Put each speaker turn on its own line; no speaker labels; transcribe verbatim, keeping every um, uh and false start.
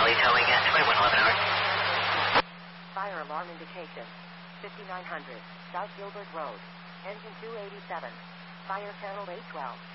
Valley towing at twenty-one eleven hours.
Fire alarm indication. fifty-nine hundred, South Gilbert Road. Engine two eighty-seven. Fire channel eight twelve.